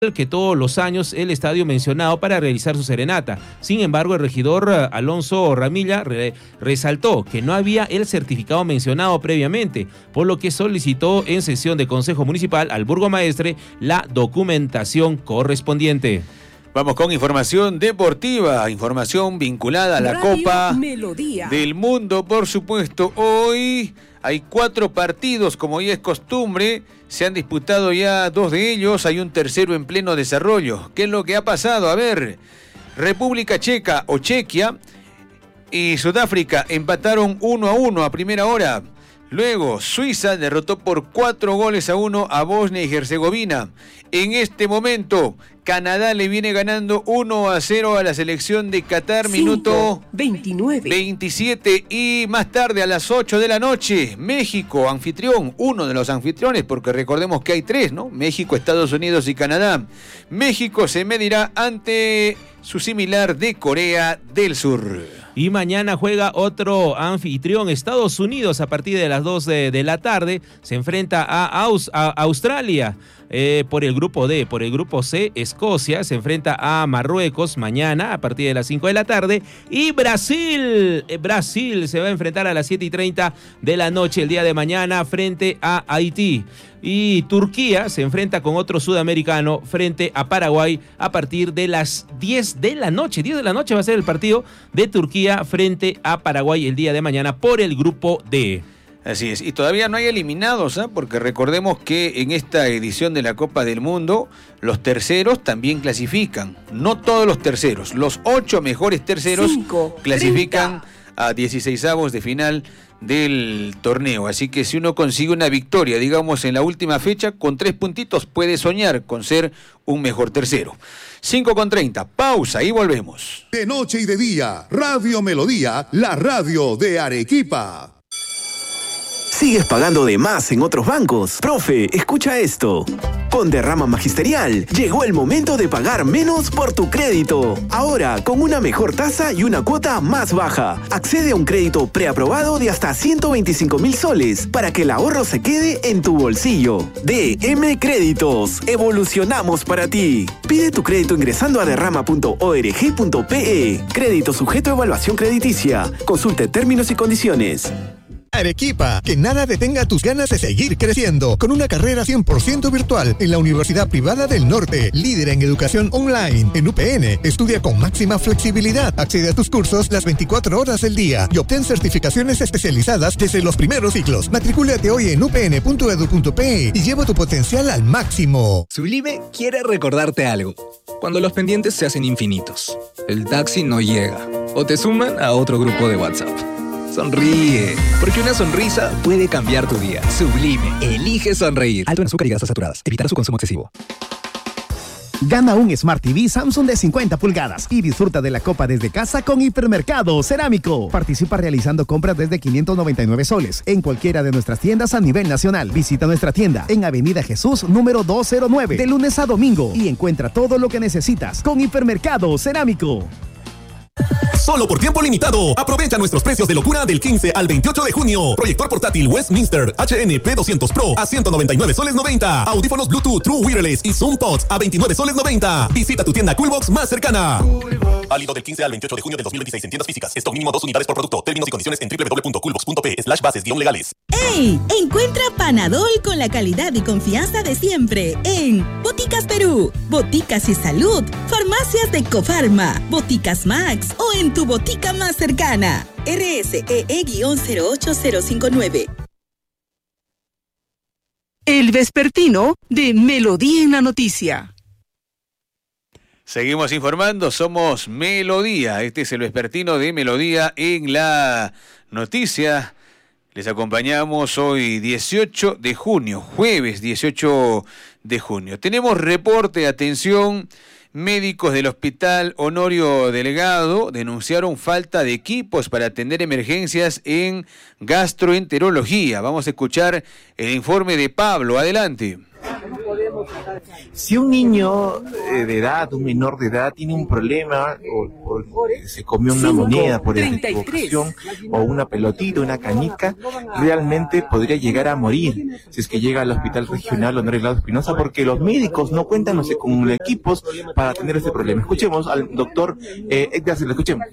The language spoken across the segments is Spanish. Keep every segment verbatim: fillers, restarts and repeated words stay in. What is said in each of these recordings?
que todos los años el estadio mencionado para realizar su serenata. Sin embargo, el regidor Alonso Ramilla re resaltó que no había el certificado mencionado previamente, por lo que solicitó en sesión de Consejo Municipal al burgomaestre la documentación correspondiente. Vamos con información deportiva, información vinculada a la Radio Copa Melodía del Mundo, por supuesto. Hoy hay cuatro partidos, como ya es costumbre, se han disputado ya dos de ellos, hay un tercero en pleno desarrollo. ¿Qué es lo que ha pasado? A ver, República Checa o Chequia y Sudáfrica empataron uno a uno a primera hora. Luego, Suiza derrotó por cuatro goles a uno a Bosnia y Herzegovina. En este momento, Canadá le viene ganando uno a cero a la selección de Qatar, cinco, minuto veintinueve. veintisiete. Y más tarde, a las ocho de la noche, México, anfitrión, uno de los anfitriones, porque recordemos que hay tres, ¿no? México, Estados Unidos y Canadá. México se medirá ante su similar de Corea del Sur. Y mañana juega otro anfitrión, Estados Unidos, a partir de las dos de, de la tarde. Se enfrenta a, Aus, a Australia eh, por el grupo D. Por el grupo C, Escocia se enfrenta a Marruecos mañana a partir de las cinco de la tarde. Y Brasil, eh, Brasil se va a enfrentar a las siete y treinta de la noche el día de mañana frente a Haití. Y Turquía se enfrenta con otro sudamericano frente a Paraguay a partir de las diez de la noche. diez de la noche va a ser el partido de Turquía frente a Paraguay el día de mañana por el grupo D. Así es, y todavía no hay eliminados, ¿eh? Porque recordemos que en esta edición de la Copa del Mundo los terceros también clasifican. No todos los terceros, los ocho mejores terceros cinco, clasifican treinta. A dieciseisavos de final del torneo. Así que si uno consigue una victoria, digamos, en la última fecha, con tres puntitos puede soñar con ser un mejor tercero. cinco con treinta, pausa y volvemos. De noche y de día, Radio Melodía, la radio de Arequipa. ¿Sigues pagando de más en otros bancos? Profe, escucha esto. Con Derrama Magisterial, llegó el momento de pagar menos por tu crédito. Ahora, con una mejor tasa y una cuota más baja. Accede a un crédito preaprobado de hasta ciento veinticinco mil soles para que el ahorro se quede en tu bolsillo. D M Créditos. Evolucionamos para ti. Pide tu crédito ingresando a derrama punto org punto pe. Crédito sujeto a evaluación crediticia. Consulte términos y condiciones. Arequipa, que nada detenga tus ganas de seguir creciendo, con una carrera cien por ciento virtual en la Universidad Privada del Norte, líder en educación online. En U P N, estudia con máxima flexibilidad, accede a tus cursos las veinticuatro horas del día y obtén certificaciones especializadas desde los primeros ciclos. Matricúlate hoy en u p n punto e d u punto pe y lleva tu potencial al máximo. Sublime quiere recordarte algo. Cuando los pendientes se hacen infinitos, el taxi no llega o te suman a otro grupo de WhatsApp. Sonríe, porque una sonrisa puede cambiar tu día. Sublime, elige sonreír. Alto en azúcar y grasas saturadas. Evitar su consumo excesivo. Gana un Smart T V Samsung de cincuenta pulgadas y disfruta de la copa desde casa con Hipermercado Cerámico. Participa realizando compras desde quinientos noventa y nueve soles en cualquiera de nuestras tiendas a nivel nacional. Visita nuestra tienda en Avenida Jesús número doscientos nueve de lunes a domingo y encuentra todo lo que necesitas con Hipermercado Cerámico. Solo por tiempo limitado. Aprovecha nuestros precios de locura del quince al veintiocho de junio. Proyector portátil Westminster H N P doscientos Pro a ciento noventa y nueve soles noventa. Audífonos Bluetooth True Wireless y Zoom Pods a veintinueve soles noventa. Visita tu tienda Coolbox más cercana. Válido del quince al veintiocho de junio de dos mil veintiséis en tiendas físicas. Stock mínimo dos unidades por producto. Términos y condiciones en w w w punto coolbox punto pe slash bases guión legales. ¡Ey! Encuentra Panadol con la calidad y confianza de siempre en Boticas Perú, Boticas y Salud, Farmacias de Cofarma, Boticas Max o en tu botica más cercana. R S E E cero ocho cero cinco nueve. El vespertino de Melodía en la Noticia. Seguimos informando, somos Melodía. Este es el vespertino de Melodía en la Noticia. Les acompañamos hoy dieciocho de junio, jueves dieciocho de junio. Tenemos reporte, atención. Médicos del Hospital Honorio Delgado denunciaron falta de equipos para atender emergencias en gastroenterología. Vamos a escuchar el informe de Pablo. Adelante. Si un niño eh, de edad, un menor de edad, tiene un problema o, o se comió una moneda por equivocación o una pelotita, una canica, realmente podría llegar a morir si es que llega al hospital regional Honorio Lado Espinosa, porque los médicos no cuentan no sé, con equipos para atender este problema. Escuchemos al doctor eh, Edgar, lo escuchemos.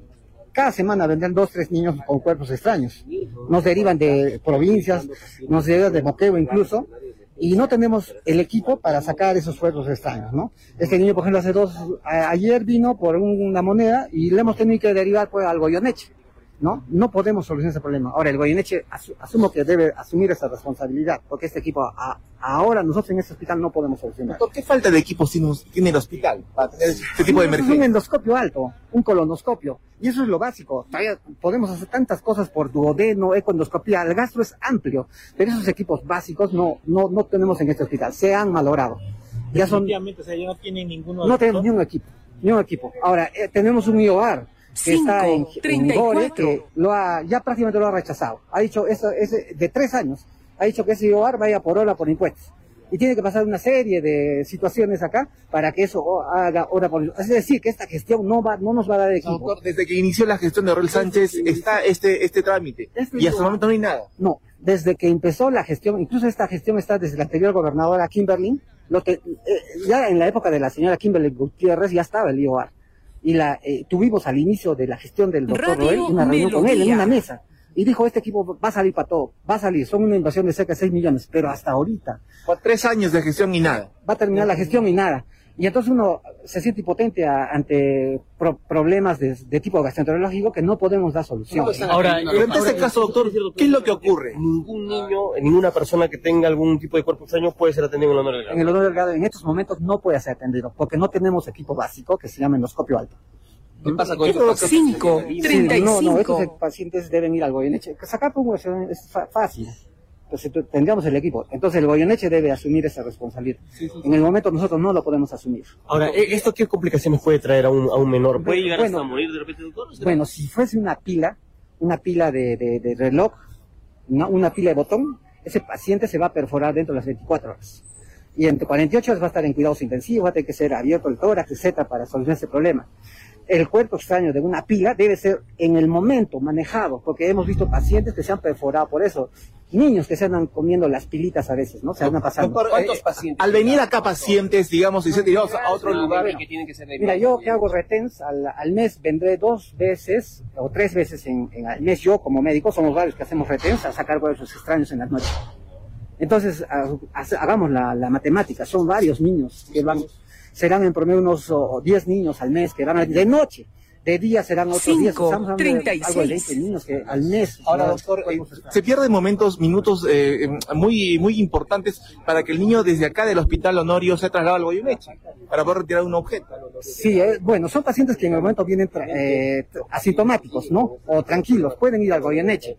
Cada semana vendrán dos, tres niños con cuerpos extraños. Nos derivan de provincias, nos derivan de Moquegua incluso, y no tenemos el equipo para sacar esos cuerpos extraños, ¿no? Este niño, por ejemplo, hace dos, a, ayer vino por una moneda y le hemos tenido que derivar pues, al Goyeneche, ¿no? No podemos solucionar ese problema. Ahora, el Goyeneche asu, asumo que debe asumir esa responsabilidad, porque este equipo, a, ahora nosotros en este hospital no podemos solucionar. ¿Por qué falta de equipos tiene, tiene el hospital para tener este tipo de emergencia? Un endoscopio alto, un colonoscopio, y eso es lo básico. Todavía podemos hacer tantas cosas por duodeno, ecoendoscopía, el gastro es amplio, pero esos equipos básicos no, no, no tenemos en este hospital, se han malogrado. Ya son, o sea, ya no tienen ninguno. No tenemos ni un equipo, ni un equipo. Ahora, eh, tenemos un I O R que Cinco, está en, en Gore, que lo ha, ya prácticamente lo ha rechazado. Ha dicho, eso, ese, de tres años, ha dicho que ese I O R vaya por hora por impuestos. Y tiene que pasar una serie de situaciones acá para que eso haga hora por impuestos. Es decir, que esta gestión no va, no nos va a dar equipo. Doctor, desde que inició la gestión de Aurel Sánchez está este, este trámite. Este y hasta el momento no hay nada. No, desde que empezó la gestión, incluso esta gestión está desde la anterior gobernadora Kimberly, lo que, eh, ya en la época de la señora Kimberly Gutiérrez ya estaba el I O R. Y la eh, tuvimos al inicio de la gestión del doctor Roel una reunión Melodía. Con él en una mesa. Y dijo, este equipo va a salir para todo, va a salir, son una inversión de cerca de seis millones, pero hasta ahorita. Por tres años de gestión y nada. Va a terminar la gestión y nada. Y entonces uno se siente impotente a, ante pro, problemas de, de tipo gastroenterológico que no podemos dar solución. Ahora, pero en este caso, doctor, ¿qué es lo que ocurre? Ningún niño, ninguna persona que tenga algún tipo de cuerpo extraño puede ser atendido en el Honorio Delgado. En el Honorio Delgado en estos momentos no puede ser atendido, porque no tenemos equipo básico que se llama endoscopio alto. ¿Qué pasa con estos pacientes? cinco, treinta y cinco. No, no, estos pacientes deben ir al Goyeneche. Sacar un es fácil. Entonces tendríamos el equipo. Entonces el Goyeneche debe asumir esa responsabilidad. Sí, sí, sí. En el momento nosotros no lo podemos asumir. Ahora, ¿esto qué complicaciones puede traer a un, a un menor? ¿Puede llegar bueno, hasta morir de repente, doctor? Bueno, si fuese una pila, una pila de, de, de reloj, una, una pila de botón, ese paciente se va a perforar dentro de las veinticuatro horas. Y entre cuarenta y ocho horas va a estar en cuidados intensivos, va a tener que ser abierto el tórax, etcétera, para solucionar ese problema. El cuerpo extraño de una pila debe ser en el momento manejado, porque hemos visto pacientes que se han perforado por eso. Niños que se andan comiendo las pilitas a veces, ¿no? Se andan pasando. Doctor, ¿cuántos eh, pacientes? Al venir acá pacientes, digamos, y se tirados a otro lugar. Que tienen que ser de mira, yo que hago retens al, al mes vendré dos veces o tres veces en, en al mes. Yo como médico, somos varios que hacemos retens a sacar huesos extraños en las noches. Entonces, a, a, hagamos la, la matemática. Son varios niños que van, serán en promedio unos oh, diez niños al mes que van a, de noche. De día serán otros Cinco, días. Estamos hablando treinta y seis. de algo de veinte niños que al mes. Ahora, doctor, eh, se pierden momentos, minutos eh, muy muy importantes para que el niño desde acá del Hospital Honorio se traslade al Goyeneche para poder retirar un objeto. Sí, eh, bueno, son pacientes que en el momento vienen eh, asintomáticos, ¿no? O tranquilos, pueden ir al Goyeneche.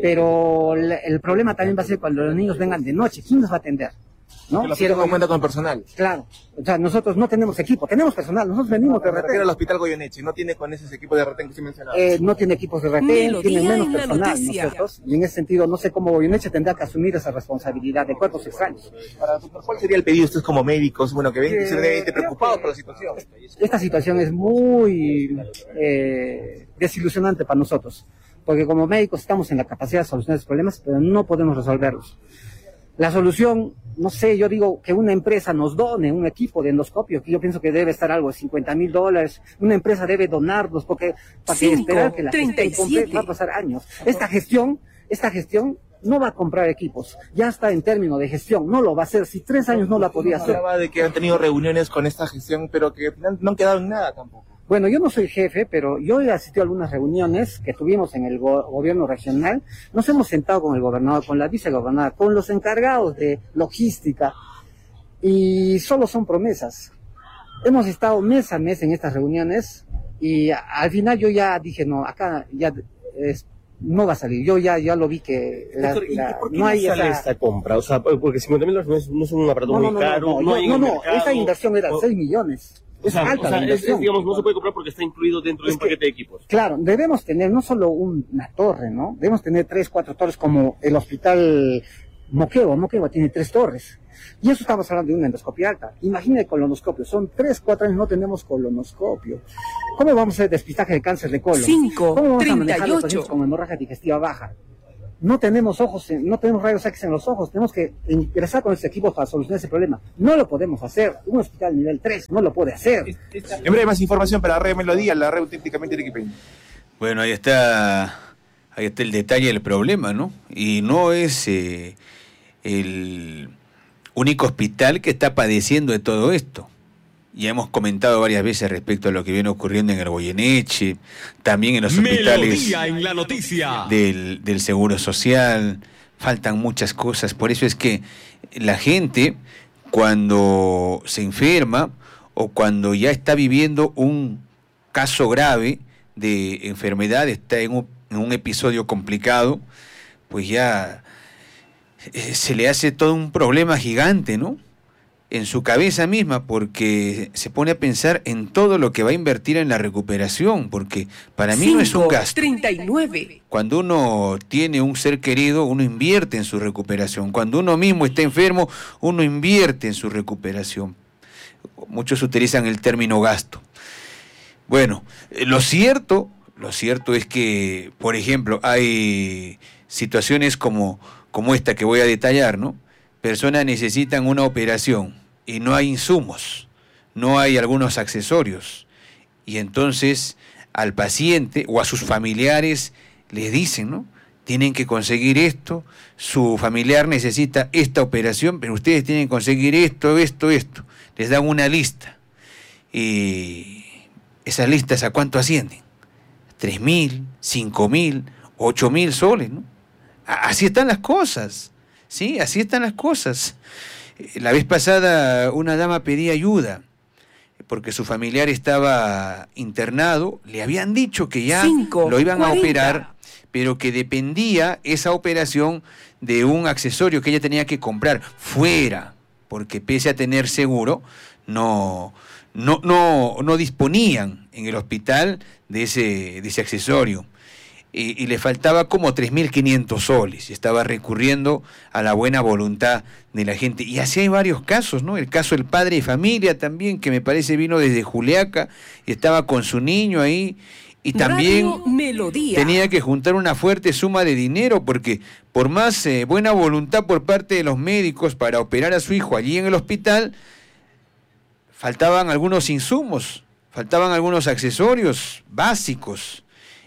Pero el, el problema también va a ser cuando los niños vengan de noche. ¿Quién los va a atender? ¿No? Si no cuenta con personal. Claro, o sea, nosotros no tenemos equipo, tenemos personal, nosotros venimos de retén. El Hospital Goyeneche no tiene con esos equipos de retén que se mencionaba. Eh, no tiene equipos de retén, tiene menos personal, nosotros, y en ese sentido no sé cómo Goyeneche tendrá que asumir esa responsabilidad de cuerpos extraños. Para, ¿cuál sería el pedido ustedes como médicos, bueno, que ven que eh, se deben preocupados por la situación? Esta situación es muy eh, desilusionante para nosotros, porque como médicos estamos en la capacidad de solucionar esos problemas, pero no podemos resolverlos. La solución, no sé, yo digo que una empresa nos done un equipo de endoscopio, que yo pienso que debe estar algo de cincuenta mil dólares. Una empresa debe donarnos, porque para que esperar que la gente compre va a pasar años. Esta gestión, esta gestión no va a comprar equipos, ya está en término de gestión, no lo va a hacer. Si tres años no la podía hacer. Hablaba de que han tenido reuniones con esta gestión, pero que no han quedado en nada tampoco. Bueno, yo no soy jefe, pero yo he asistido a algunas reuniones que tuvimos en el go gobierno regional. Nos hemos sentado con el gobernador, con la vicegobernadora, con los encargados de logística, y solo son promesas. Hemos estado mes a mes en estas reuniones y a, al final yo ya dije, no, acá ya es, no va a salir. Yo ya ya lo vi que la, Doctor, la, ¿por qué no hay sale esa... esta compra? O sea, porque cincuenta mil dólares no es un aparato no, muy no, caro, no, no, no hay no, en no, el mercado. esa inversión era o... seis millones. Es o sea, alta o sea, la es, es, digamos, no se puede comprar porque está incluido dentro es de un paquete de equipos. Claro, debemos tener no solo una torre, ¿no? Debemos tener tres, cuatro torres como el hospital Moquegua. Moquegua tiene tres torres. Y eso estamos hablando de una endoscopia alta. Imagine colonoscopio, son tres, cuatro años no tenemos colonoscopio. ¿Cómo vamos a hacer despistaje de cáncer de colon? cinco, ¿Cómo vamos treinta y a manejar los ocho. pacientes con hemorragia digestiva baja? No tenemos ojos, en- no tenemos rayos X en los ojos, tenemos que ingresar con este equipo para solucionar ese problema. No lo podemos hacer. Un hospital nivel tres no lo puede hacer. En breve, más información para Radio Melodía, la red auténticamente arequipeña. Bueno, ahí está, ahí está el detalle del problema, ¿no? Y no es eh, el único hospital que está padeciendo de todo esto. Ya hemos comentado varias veces respecto a lo que viene ocurriendo en el Goyeneche, también en los hospitales Melodía en la noticia. del, del Seguro Social. Faltan muchas cosas. Por eso es que la gente, cuando se enferma o cuando ya está viviendo un caso grave de enfermedad, está en un, en un episodio complicado, pues ya eh, se le hace todo un problema gigante, ¿no? En su cabeza misma, porque se pone a pensar en todo lo que va a invertir en la recuperación, porque para mí no es un gasto. treinta y nueve. Cuando uno tiene un ser querido, uno invierte en su recuperación. Cuando uno mismo está enfermo, uno invierte en su recuperación. Muchos utilizan el término gasto. Bueno, eh, lo cierto, lo cierto es que, por ejemplo, hay situaciones como, como esta que voy a detallar, ¿no? Personas necesitan una operación y no hay insumos, no hay algunos accesorios. Y entonces al paciente o a sus familiares les dicen, ¿no? Tienen que conseguir esto, su familiar necesita esta operación, pero ustedes tienen que conseguir esto, esto, esto. Les dan una lista. Y esas listas, ¿a cuánto ascienden? Tres mil, cinco mil, ocho mil soles, ¿no? Así están las cosas. Sí, así están las cosas. La vez pasada una dama pedía ayuda porque su familiar estaba internado. Le habían dicho que ya Cinco, lo iban cuarenta. a operar, pero que dependía esa operación de un accesorio que ella tenía que comprar fuera, porque pese a tener seguro, no, no, no, no disponían en el hospital de ese, de ese accesorio. Y, y le faltaba como tres mil quinientos soles y estaba recurriendo a la buena voluntad de la gente. Y así hay varios casos, ¿no? El caso del padre de familia también, que me parece vino desde Juliaca y estaba con su niño ahí y también Radio Melodía. tenía que juntar una fuerte suma de dinero porque por más eh, buena voluntad por parte de los médicos para operar a su hijo allí en el hospital, faltaban algunos insumos, faltaban algunos accesorios básicos.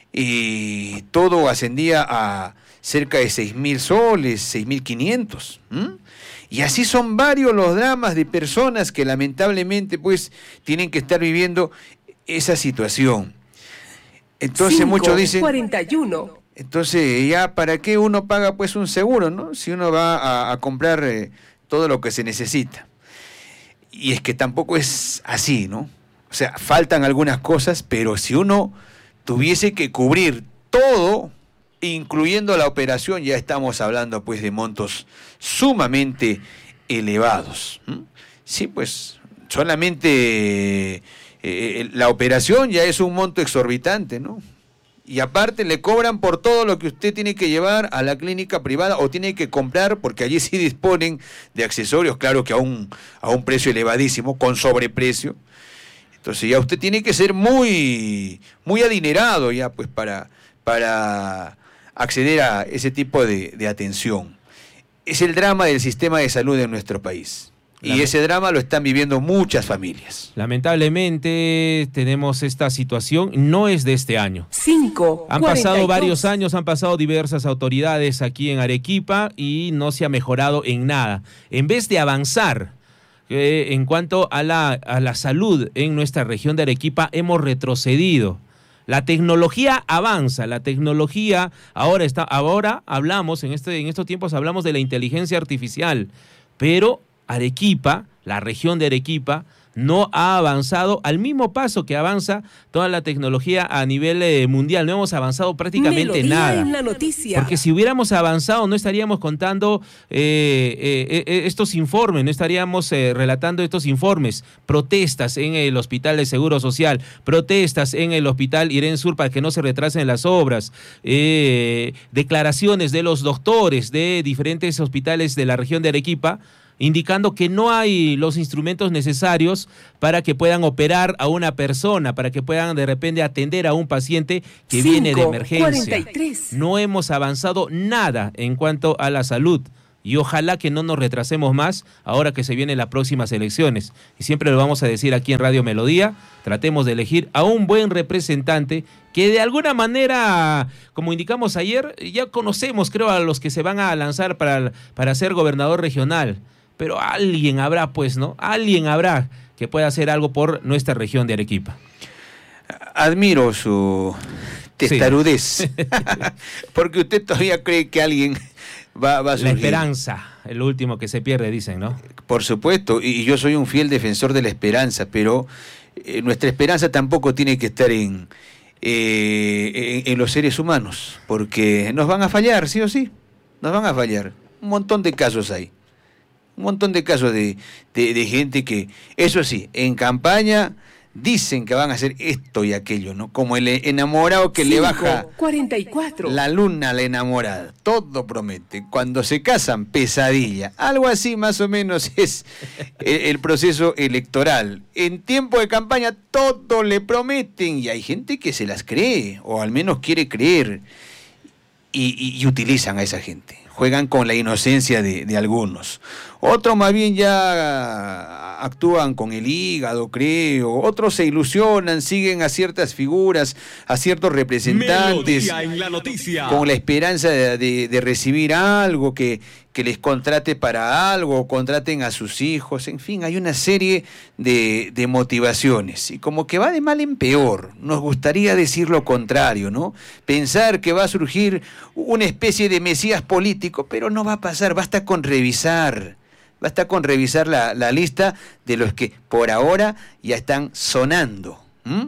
Y todo ascendía a cerca de seis mil soles, seis mil quinientos. ¿Mm? Y así son varios los dramas de personas que lamentablemente pues tienen que estar viviendo esa situación. Entonces Cinco, muchos dicen, cuarenta y uno. entonces ya para qué uno paga pues un seguro, ¿no? Si uno va a, a comprar eh, todo lo que se necesita. Y es que tampoco es así, ¿no? O sea, faltan algunas cosas, pero si uno tuviese que cubrir todo, incluyendo la operación, ya estamos hablando pues de montos sumamente elevados. ¿Mm? Sí, pues solamente eh, la operación ya es un monto exorbitante, ¿no? Y aparte le cobran por todo lo que usted tiene que llevar a la clínica privada o tiene que comprar, porque allí sí disponen de accesorios, claro que a un, a un precio elevadísimo, con sobreprecio. Entonces ya usted tiene que ser muy, muy adinerado ya pues para, para acceder a ese tipo de, de atención. Es el drama del sistema de salud en nuestro país. Y ese drama lo están viviendo muchas familias. Lamentablemente tenemos esta situación, no es de este año. Cinco, Han cuarenta y pasado dos. varios años, han pasado diversas autoridades aquí en Arequipa y no se ha mejorado en nada. En vez de avanzar eh, en cuanto a la, a la salud en nuestra región de Arequipa, hemos retrocedido. La tecnología avanza, la tecnología, ahora está, ahora hablamos, en, este, en estos tiempos hablamos de la inteligencia artificial, pero Arequipa, la región de Arequipa, no ha avanzado al mismo paso que avanza toda la tecnología a nivel eh, mundial. No hemos avanzado prácticamente Melodía nada. en la noticia. Porque si hubiéramos avanzado no estaríamos contando eh, eh, eh, estos informes, no estaríamos eh, relatando estos informes. Protestas en el Hospital de Seguro Social, protestas en el Hospital Irén Sur para que no se retrasen las obras, eh, declaraciones de los doctores de diferentes hospitales de la región de Arequipa, indicando que no hay los instrumentos necesarios para que puedan operar a una persona, para que puedan de repente atender a un paciente que viene de emergencia. cuarenta y tres. No hemos avanzado nada en cuanto a la salud. Y ojalá que no nos retrasemos más ahora que se vienen las próximas elecciones. Y siempre lo vamos a decir aquí en Radio Melodía, tratemos de elegir a un buen representante que de alguna manera, como indicamos ayer, ya conocemos, creo, a los que se van a lanzar para, para ser gobernador regional. Pero alguien habrá, pues, ¿no? Alguien habrá que pueda hacer algo por nuestra región de Arequipa. Admiro su testarudez, sí. Porque usted todavía cree que alguien va, va a surgir. La esperanza, el último que se pierde, dicen, ¿no? Por supuesto, y yo soy un fiel defensor de la esperanza, pero eh, nuestra esperanza tampoco tiene que estar en, eh, en, en los seres humanos, porque nos van a fallar, sí o sí, nos van a fallar. Un montón de casos hay. Un montón de casos de, de, de gente que, eso sí, en campaña dicen que van a hacer esto y aquello, ¿no? Como el enamorado que cinco, le baja cuarenta y cuatro. La luna a la enamorada. Todo promete. Cuando se casan, pesadilla. Algo así más o menos es el, el proceso electoral. En tiempo de campaña todo le prometen y hay gente que se las cree, o al menos quiere creer, y, y, y utilizan a esa gente. Juegan con la inocencia de, de algunos. Otros más bien ya actúan con el hígado, creo. Otros se ilusionan, siguen a ciertas figuras, a ciertos representantes. Melodía en la noticia. Con la esperanza de, de, de recibir algo, que, que les contrate para algo, o contraten a sus hijos. En fin, hay una serie de, de motivaciones. Y como que va de mal en peor. Nos gustaría decir lo contrario, ¿no? Pensar que va a surgir una especie de mesías político, pero no va a pasar. Basta con revisar. Basta con revisar la, la lista de los que por ahora ya están sonando. ¿Mm?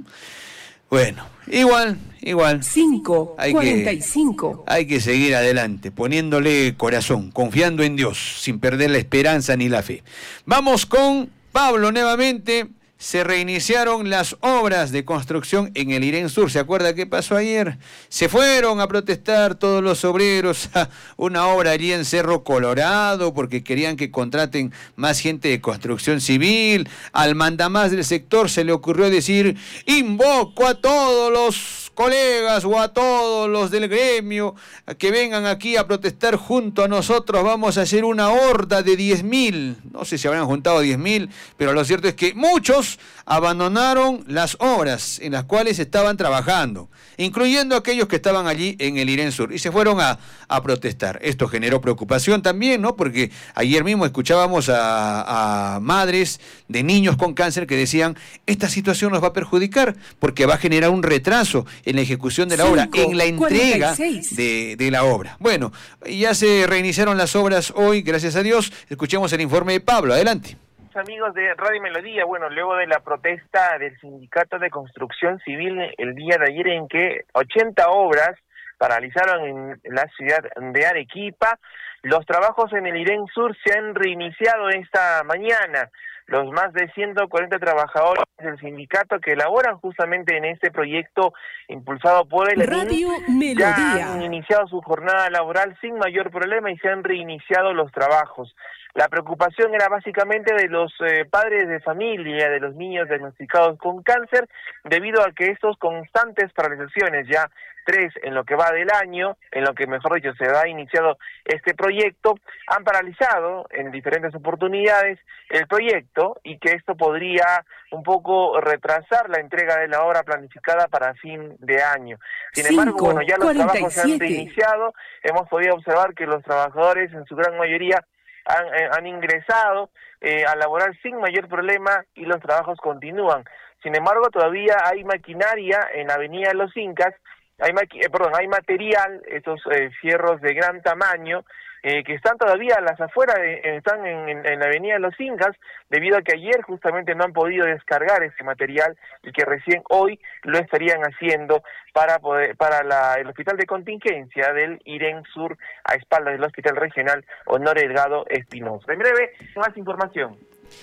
Bueno, igual, igual. cinco, cuarenta y cinco. Hay que seguir adelante, poniéndole corazón, confiando en Dios, sin perder la esperanza ni la fe. Vamos con Pablo nuevamente. Se reiniciaron las obras de construcción en el Irén Sur. ¿Se acuerda qué pasó ayer? Se fueron a protestar todos los obreros a una obra allí en Cerro Colorado porque querían que contraten más gente de construcción civil. Al mandamás del sector se le ocurrió decir: invoco a todos los colegas o a todos los del gremio a que vengan aquí a protestar junto a nosotros. Vamos a hacer una horda de diez mil. No sé si habrán juntado diez mil, pero lo cierto es que muchos abandonaron las obras en las cuales estaban trabajando, incluyendo aquellos que estaban allí en el Irén Sur, y se fueron a, a protestar. Esto generó preocupación también, ¿no? Porque ayer mismo escuchábamos a, a madres de niños con cáncer que decían: esta situación nos va a perjudicar porque va a generar un retraso en la ejecución de la obra, en la entrega de, de la obra. Bueno, ya se reiniciaron las obras hoy, gracias a Dios. Escuchemos el informe de Pablo. Adelante. Amigos de Radio Melodía, bueno, luego de la protesta del Sindicato de Construcción Civil el día de ayer, en que ochenta obras paralizaron en la ciudad de Arequipa, los trabajos en el Irén Sur se han reiniciado esta mañana. Los más de ciento cuarenta trabajadores del sindicato que elaboran justamente en este proyecto impulsado por el Radio Melodía ya han iniciado su jornada laboral sin mayor problema y se han reiniciado los trabajos. La preocupación era básicamente de los eh, padres de familia, de los niños diagnosticados con cáncer, debido a que estos constantes paralizaciones, ya tres en lo que va del año, en lo que mejor dicho se ha iniciado este proyecto, han paralizado en diferentes oportunidades el proyecto, y que esto podría un poco retrasar la entrega de la obra planificada para fin de año. Sin cinco, embargo, bueno, ya los cuarenta y trabajos se han siete. reiniciado, hemos podido observar que los trabajadores en su gran mayoría han, eh, han ingresado eh, a laborar sin mayor problema y los trabajos continúan. Sin embargo, todavía hay maquinaria en la Avenida de los Incas, hay maqui eh, perdón, hay material, estos eh, fierros de gran tamaño, eh, que están todavía a las afueras, de, eh, están en, en, en la Avenida de los Incas, debido a que ayer justamente no han podido descargar ese material y que recién hoy lo estarían haciendo para poder para la, el hospital de contingencia del Irén Sur, a espaldas del Hospital Regional Honorio Delgado Espinosa. En breve, más información.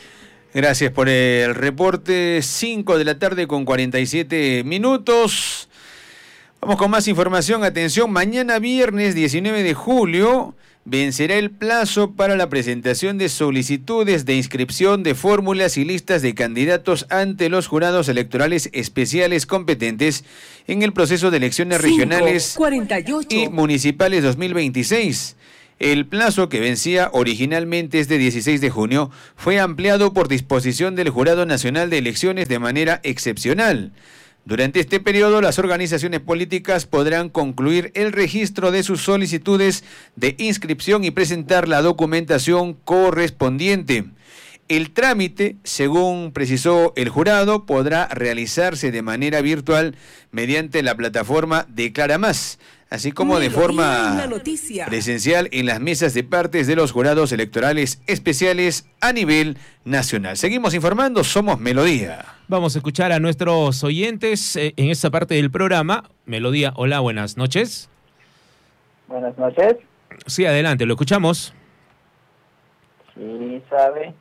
Gracias por el reporte. cinco de la tarde con cuarenta y siete minutos. Vamos con más información. Atención, mañana viernes diecinueve de julio vencerá el plazo para la presentación de solicitudes de inscripción de fórmulas y listas de candidatos ante los jurados electorales especiales competentes en el proceso de elecciones regionales y municipales dos mil veintiséis. El plazo, que vencía originalmente este dieciséis de junio, fue ampliado por disposición del Jurado Nacional de Elecciones de manera excepcional. Durante este periodo, las organizaciones políticas podrán concluir el registro de sus solicitudes de inscripción y presentar la documentación correspondiente. El trámite, según precisó el jurado, podrá realizarse de manera virtual mediante la plataforma Declara Más, así como de forma presencial en las mesas de partes de los jurados electorales especiales a nivel nacional. Seguimos informando, somos Melodía. Vamos a escuchar a nuestros oyentes eh, en esta parte del programa. Melodía, hola, buenas noches. Buenas noches. Sí, adelante, lo escuchamos. Sí, sabe,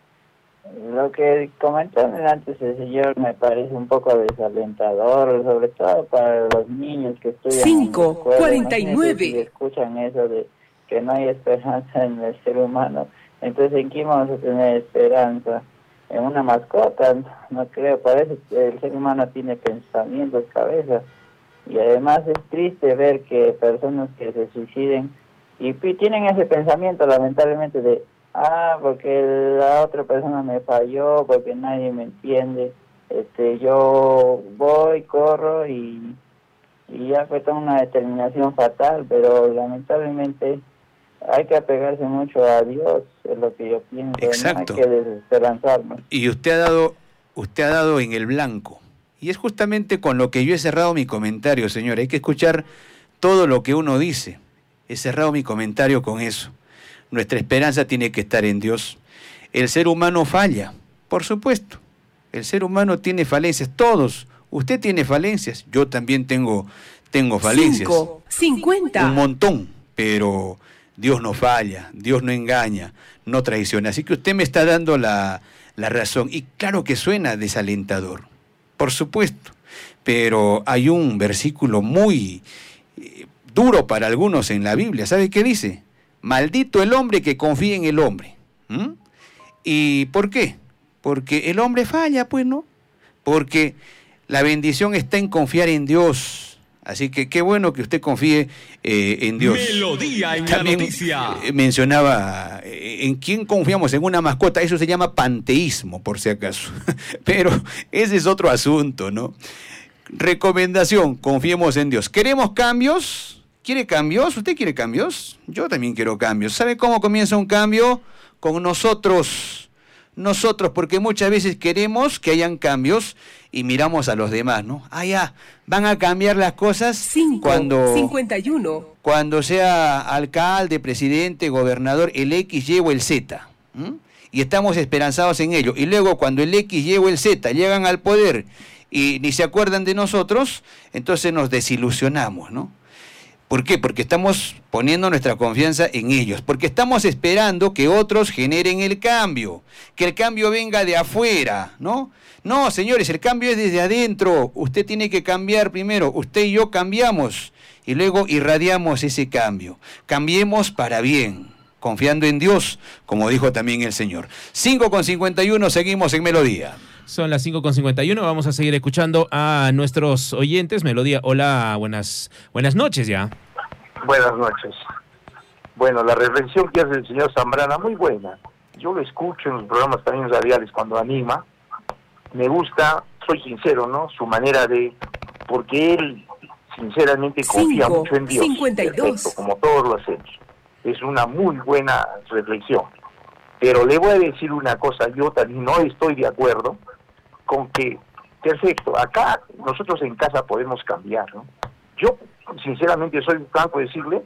lo que comentó antes el señor me parece un poco desalentador, sobre todo para los niños que estudian cinco cuarenta y nueve y escuchan eso de que no hay esperanza en el ser humano. Entonces, ¿en quién vamos a tener esperanza? En una mascota, no creo. Parece que el ser humano tiene pensamientos, cabeza, y además es triste ver que personas que se suiciden y tienen ese pensamiento, lamentablemente, de ah, porque la otra persona me falló, porque nadie me entiende, este, yo voy, corro y, y ya fue toda una determinación fatal, pero lamentablemente hay que apegarse mucho a Dios, es lo que yo pienso. Exacto. No hay que desesperanzarnos. Y usted ha dado, usted ha dado en el blanco, y es justamente con lo que yo he cerrado mi comentario, señor. Hay que escuchar todo lo que uno dice. He cerrado mi comentario con eso. Nuestra esperanza tiene que estar en Dios. El ser humano falla, por supuesto. El ser humano tiene falencias, todos. Usted tiene falencias, yo también tengo, tengo falencias. Cinco, cincuenta. Un montón, pero Dios no falla, Dios no engaña, no traiciona. Así que usted me está dando la, la razón. Y claro que suena desalentador, por supuesto. Pero hay un versículo muy eh, duro para algunos en la Biblia. ¿Sabe qué dice? Maldito el hombre que confía en el hombre. ¿Mm? ¿Y por qué? Porque el hombre falla, pues, ¿no? Porque la bendición está en confiar en Dios. Así que qué bueno que usted confíe eh, en Dios. Melodía en También la noticia. Eh, mencionaba eh, en quién confiamos, en una mascota. Eso se llama panteísmo, por si acaso. Pero ese es otro asunto, ¿no? Recomendación, confiemos en Dios. ¿Queremos cambios? ¿Quiere cambios? ¿Usted quiere cambios? Yo también quiero cambios. ¿Sabe cómo comienza un cambio? Con nosotros. Nosotros, porque muchas veces queremos que hayan cambios y miramos a los demás, ¿no? Ah, ya, van a cambiar las cosas cinco, cuando, cincuenta y uno. cuando sea alcalde, presidente, gobernador, el X, Y o el Z. ¿Mm? Y estamos esperanzados en ello. Y luego cuando el X, Y o el Z llegan al poder y ni se acuerdan de nosotros, entonces nos desilusionamos, ¿no? ¿Por qué? Porque estamos poniendo nuestra confianza en ellos, porque estamos esperando que otros generen el cambio, que el cambio venga de afuera, ¿no? No, señores, el cambio es desde adentro. Usted tiene que cambiar primero, usted y yo cambiamos y luego irradiamos ese cambio. Cambiemos para bien, confiando en Dios, como dijo también el Señor. cinco con cincuenta y uno, seguimos en Melodía. Son las cinco con cincuenta y uno, vamos a seguir escuchando a nuestros oyentes. Melodía, hola, buenas, buenas noches ya. Buenas noches. Bueno, la reflexión que hace el señor Zambrana, muy buena. Yo lo escucho en los programas también radiales cuando anima. Me gusta, soy sincero, ¿no? Su manera de... porque él sinceramente confía cinco, mucho en Dios. cincuenta y dos. Perfecto, como todos lo hacemos. Es una muy buena reflexión. Pero le voy a decir una cosa, yo también no estoy de acuerdo con que, perfecto, acá nosotros en casa podemos cambiar, ¿no? Yo, sinceramente, soy franco decirle,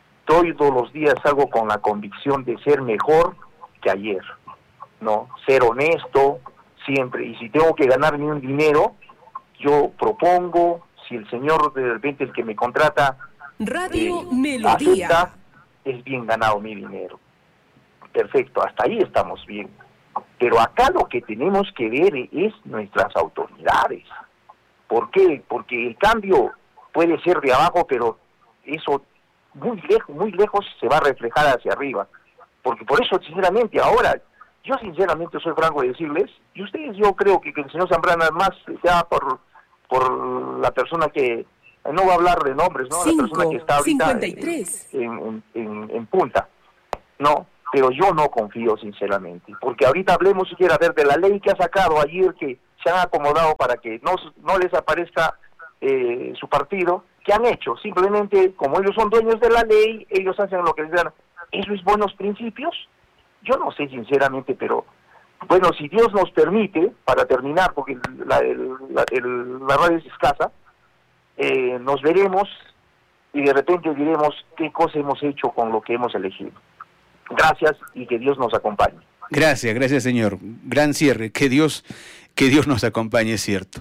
todos los días salgo con la convicción de ser mejor que ayer, ¿no? Ser honesto siempre, y si tengo que ganarme un dinero, yo propongo, si el señor de repente el que me contrata Radio eh, Melodía acepta, es bien ganado mi dinero. Perfecto, hasta ahí estamos bien. Pero acá lo que tenemos que ver es nuestras autoridades. ¿Por qué? Porque el cambio puede ser de abajo, pero eso muy lejos, muy lejos se va a reflejar hacia arriba. Porque por eso, sinceramente, ahora, yo sinceramente soy franco de decirles, y ustedes, yo creo que, que el señor Zambrana, más ya por, por la persona que, no va a hablar de nombres, ¿no? Cinco, la persona que está ahorita cincuenta y tres. En, en, en, en punta, ¿no? Pero yo no confío, sinceramente, porque ahorita hablemos siquiera, a ver, de la ley que ha sacado ayer, que se han acomodado para que no, no les aparezca eh, su partido, ¿qué han hecho? Simplemente, como ellos son dueños de la ley, ellos hacen lo que les dan. ¿Eso es buenos principios? Yo no sé, sinceramente, pero bueno, si Dios nos permite, para terminar, porque la, el, la, el, la radio es escasa, eh, nos veremos y de repente diremos qué cosa hemos hecho con lo que hemos elegido. Gracias y que Dios nos acompañe. Gracias, gracias señor. Gran cierre, que Dios, que Dios nos acompañe, es cierto.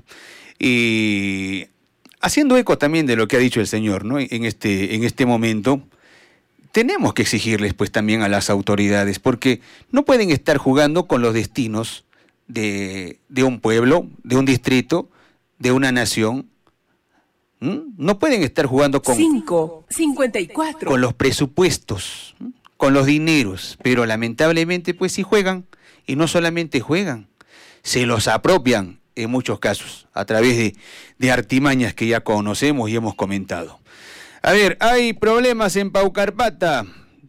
Y haciendo eco también de lo que ha dicho el señor, ¿no? En este, en este momento, tenemos que exigirles pues también a las autoridades, porque no pueden estar jugando con los destinos de, de un pueblo, de un distrito, de una nación. ¿Mm? No pueden estar jugando con, cinco, cincuenta y cuatro. con los presupuestos, ¿Mm? con los dineros, pero lamentablemente pues sí juegan, y no solamente juegan, se los apropian en muchos casos, a través de, de artimañas que ya conocemos y hemos comentado. A ver, hay problemas en Paucarpata.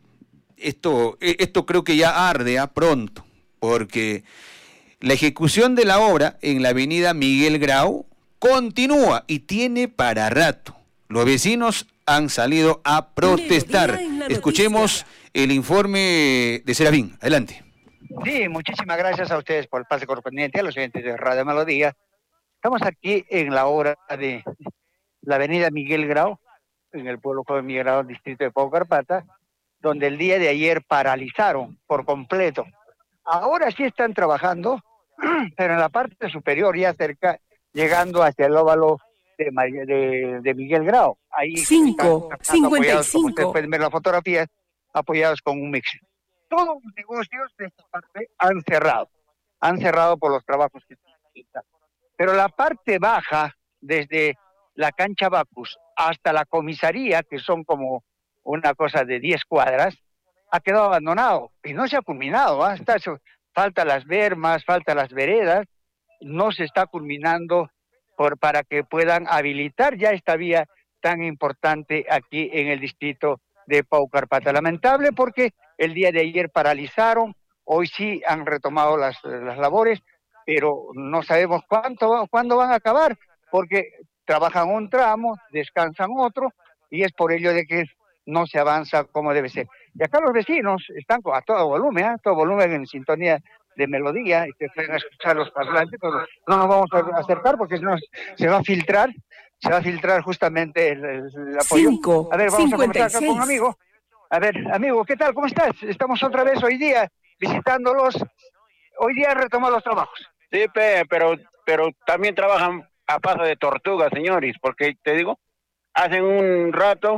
Esto, esto creo que ya arde a pronto, porque la ejecución de la obra en la avenida Miguel Grau continúa y tiene para rato. Los vecinos han salido a protestar. Escuchemos el informe de Serafín. Adelante. Sí, muchísimas gracias a ustedes por el pase correspondiente, a los oyentes de Radio Melodía. Estamos aquí en la obra de la avenida Miguel Grau, en el pueblo joven Miguel Grau, distrito de Paucarpata, donde el día de ayer paralizaron por completo. Ahora sí están trabajando, pero en la parte superior, ya cerca, llegando hacia el óvalo de, de, de Miguel Grau. Ahí cinco, cincuenta y cinco. Como ustedes pueden ver las fotografías, apoyados con un mixer. Todos los negocios de esta parte han cerrado, han cerrado por los trabajos que están. Pero la parte baja, desde la cancha Bacus hasta la comisaría, que son como una cosa de diez cuadras, ha quedado abandonado y no se ha culminado. ¿eh? Está, falta las bermas, falta las veredas, no se está culminando por, para que puedan habilitar ya esta vía tan importante aquí en el distrito de Paucarpata. Lamentable porque el día de ayer paralizaron, hoy sí han retomado las, las labores, pero no sabemos cuánto, cuándo van a acabar, porque trabajan un tramo, descansan otro, y es por ello de que no se avanza como debe ser. Y acá los vecinos están a todo volumen, ¿eh? a todo volumen en sintonía de melodía, y se pueden escuchar los parlantes, pero no nos vamos a acercar porque no, se va a filtrar, se va a filtrar justamente el, el, el apoyo. Cinco, a ver, vamos cincuenta y seis. a conversar acá con un amigo. A ver, amigo, ¿qué tal? ¿Cómo estás? Estamos otra vez hoy día visitándolos. Hoy día retomamos los trabajos. Sí, pe, pero, pero también trabajan a paso de tortuga, señores, porque te digo, hacen un rato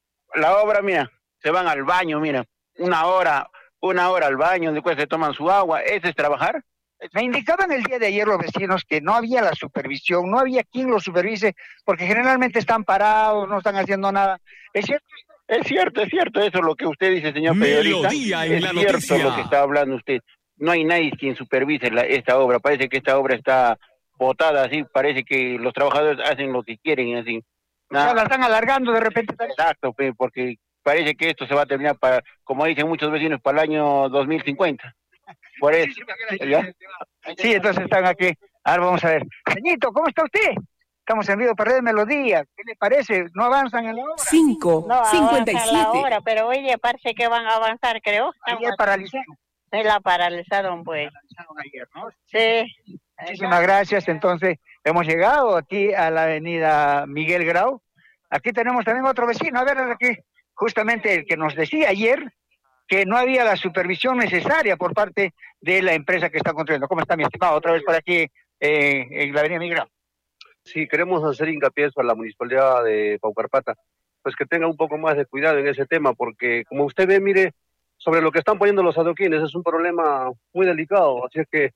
la obra, mira, se van al baño, mira, una hora, una hora al baño, después se toman su agua. ¿Ese es trabajar? Me indicaban el día de ayer los vecinos que no había la supervisión, no había quien los supervise, porque generalmente están parados, no están haciendo nada. ¿Es cierto? Es cierto, es cierto, eso es lo que usted dice, señor periodista. Melodía en es la cierto noticia. Lo que está hablando usted. No hay nadie quien supervise la, esta obra. Parece que esta obra está botada así, parece que los trabajadores hacen lo que quieren así. O sea, la están alargando de repente. Exacto, pe, porque parece que esto se va a terminar, para, como dicen muchos vecinos, para el año dos mil cincuenta. Por eso. ¿Ya? Sí, entonces están aquí. Ahora vamos a ver. Señito, ¿cómo está usted? Estamos en vivo para Red Melodía. ¿Qué le parece? ¿No avanzan en la obra? Cinco, no cincuenta y avanzan la siete. obra, pero oye, parece que van a avanzar, creo. Ayer paralizaron. Sí, la paralizaron, pues. Paralizaron ayer, ¿no? Sí. Muchísimas gracias. Entonces, hemos llegado aquí a la avenida Miguel Grau. Aquí tenemos también otro vecino. A ver, aquí, justamente el que nos decía ayer que no había la supervisión necesaria por parte de la empresa que está construyendo. ¿Cómo está, mi estimado? Otra vez por aquí eh, en la avenida Miguel Grau. Sí, queremos hacer hincapié a la municipalidad de Paucarpata, pues que tenga un poco más de cuidado en ese tema, porque como usted ve, mire, sobre lo que están poniendo los adoquines, es un problema muy delicado, así es que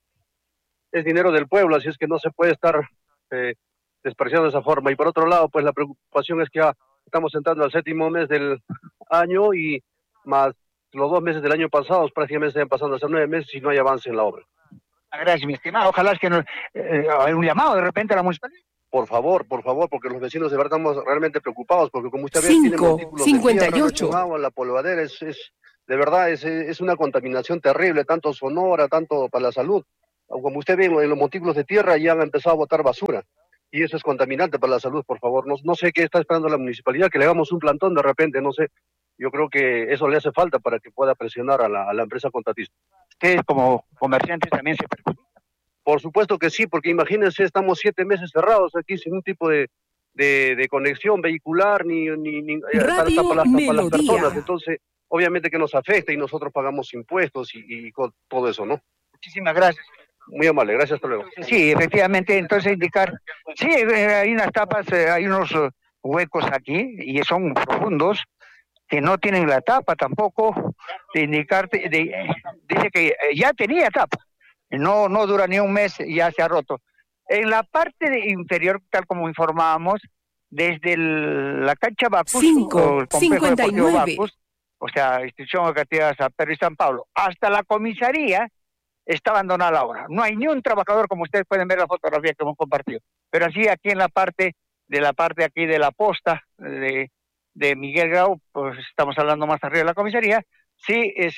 es dinero del pueblo, así es que no se puede estar eh, despreciando de esa forma. Y por otro lado, pues la preocupación es que ya estamos entrando al séptimo mes del año y más los dos meses del año pasado, prácticamente están pasando a ser nueve meses y no hay avance en la obra. Gracias, mi estimado. Ojalá es que no, eh, hay un llamado de repente a la municipalidad. Por favor, por favor, porque los vecinos de verdad estamos realmente preocupados, porque como usted ve, cinco, tiene montículos cincuenta y ocho. de tierra, agua, la polvadera, es, es, de verdad es, es una contaminación terrible, tanto sonora, tanto para la salud. Como usted ve, en los montículos de tierra ya han empezado a botar basura, y eso es contaminante para la salud, por favor. No, no sé qué está esperando la municipalidad, que le hagamos un plantón de repente, no sé. Yo creo que eso le hace falta para que pueda presionar a la, a la empresa contratista. Ustedes como comerciantes también se perjudican. Por supuesto que sí, porque imagínense, estamos siete meses cerrados aquí sin un tipo de, de, de conexión vehicular ni, ni, ni Radio hasta para, las, para las Melodía. personas. Entonces, obviamente que nos afecta y nosotros pagamos impuestos y, y todo eso, ¿no? Muchísimas gracias. Muy amable, gracias, hasta luego. Sí, efectivamente, entonces indicar, sí, eh, hay unas tapas, eh, hay unos uh, huecos aquí y son profundos que no tienen la tapa tampoco, de indicarte, de, eh, dice que eh, ya tenía tapa, no, no dura ni un mes y ya se ha roto. En la parte de inferior, tal como informábamos, desde el, la cancha Bacus, cinco, o el complejo cincuenta y deportivo nueve. Bacus, o sea, institución educativa San Pedro y San Pablo, hasta la comisaría, está abandonada la obra. No hay ni un trabajador, como ustedes pueden ver la fotografía que hemos compartido. Pero así aquí en la parte, de la parte aquí de la posta de, de Miguel Grau, pues estamos hablando más arriba de la comisaría, sí se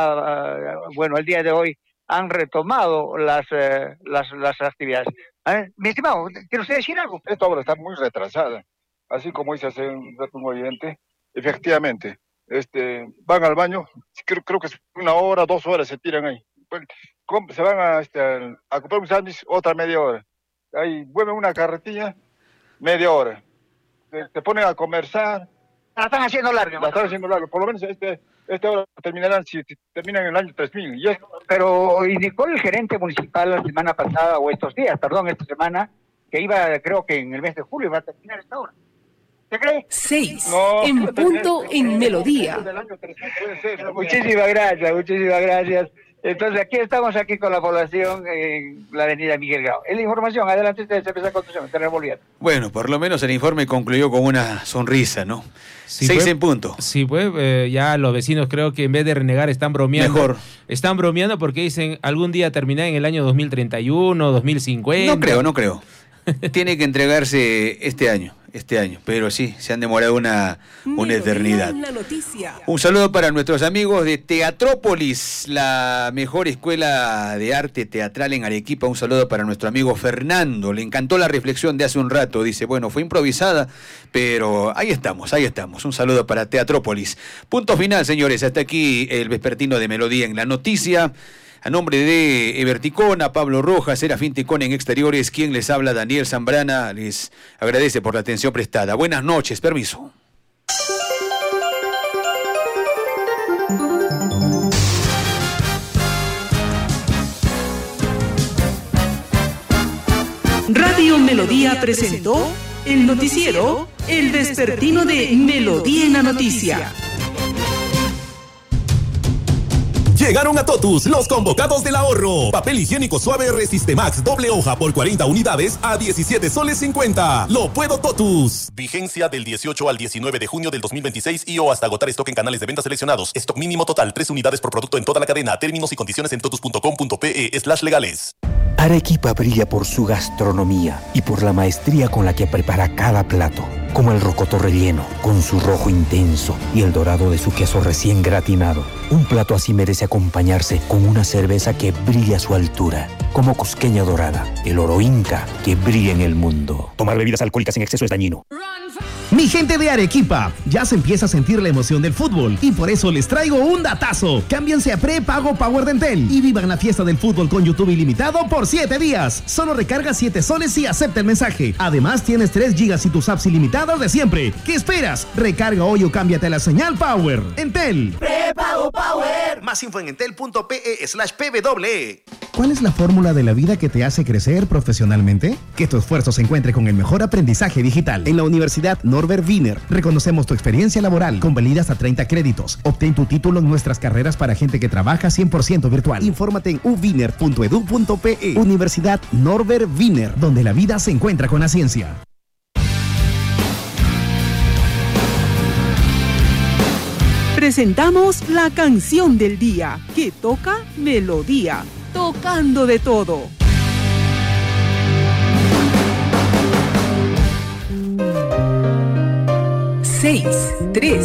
está, uh, bueno, el día de hoy han retomado las, uh, las, las actividades. ¿Eh? Mi estimado, ¿quiere usted decir algo? Esta obra está muy retrasada. Así como dice hace un rato un oyente, efectivamente, este, van al baño, creo, creo que es una hora, dos horas se tiran ahí. Se van a, este, a comprar un sándwich, otra media hora. Ahí vuelven una carretilla, media hora. Se, se ponen a conversar. La están haciendo larga. La están haciendo larga. Por lo menos este, esta hora terminarán, si, si terminan en el año tres mil. Y es... Pero indicó el gerente municipal la semana pasada, o estos días, perdón, esta semana, que iba, creo que en el mes de julio va a terminar esta hora. ¿Te crees? Seis, no, en punto en Melodía. Muchísimas gracias, muchísimas gracias. Entonces aquí estamos aquí con la población en la avenida Miguel Grau. En la información, adelante ustedes, empieza a construcción, tenemos volviendo. Bueno, por lo menos el informe concluyó con una sonrisa, ¿no? Sí, Seis pues, en punto. Sí, pues eh, ya los vecinos creo que en vez de renegar están bromeando. Mejor. Están bromeando porque dicen algún día terminar en el año dos mil treinta y uno, dos mil cincuenta. No creo, no creo. Tiene que entregarse este año, este año, pero sí, se han demorado una, una eternidad. Un saludo para nuestros amigos de Teatrópolis, la mejor escuela de arte teatral en Arequipa. Un saludo para nuestro amigo Fernando, le encantó la reflexión de hace un rato, dice, bueno, fue improvisada, pero ahí estamos, ahí estamos. Un saludo para Teatrópolis. Punto final, señores, hasta aquí el vespertino de Melodía en la noticia. A nombre de Everticona, Pablo Rojas, Serafín Ticón en Exteriores, quien les habla, Daniel Zambrana, les agradece por la atención prestada. Buenas noches, permiso. Radio Melodía presentó el noticiero El Vespertino de Melodía en la Noticia. Llegaron a Totus los convocados del ahorro. Papel higiénico suave Resistemax doble hoja por cuarenta unidades a diecisiete soles cincuenta. Lo puedo Totus. Vigencia del dieciocho al diecinueve de junio del dos mil veintiséis y o hasta agotar stock en canales de venta seleccionados. Stock mínimo total tres unidades por producto en toda la cadena. Términos y condiciones en totus punto com punto pe slash legales. Arequipa brilla por su gastronomía y por la maestría con la que prepara cada plato. Como el rocoto relleno, con su rojo intenso y el dorado de su queso recién gratinado. Un plato así merece acompañarse con una cerveza que brilla a su altura. Como Cusqueña Dorada, el oro inca que brilla en el mundo. Tomar bebidas alcohólicas en exceso es dañino. Mi gente de Arequipa, ya se empieza a sentir la emoción del fútbol y por eso les traigo un datazo. Cámbiense a prepago Power de Entel y vivan la fiesta del fútbol con YouTube ilimitado por siete días. Solo recarga siete soles y acepta el mensaje. Además tienes tres gigas y tus apps ilimitadas de siempre. ¿Qué esperas? Recarga hoy o cámbiate a la señal Power. Entel. Prepago Power. Más info en entel punto pe slash pw. ¿Cuál es la fórmula de la vida que te hace crecer profesionalmente? Que tu esfuerzo se encuentre con el mejor aprendizaje digital. En la Universidad Norbert Wiener reconocemos tu experiencia laboral con validez hasta treinta créditos. Obtén tu título en nuestras carreras para gente que trabaja cien por ciento virtual. Infórmate en u wiener punto edu punto pe. Universidad Norbert Wiener, donde la vida se encuentra con la ciencia. presentamos la canción del día, que toca melodía, tocando de todo. Seis, tres,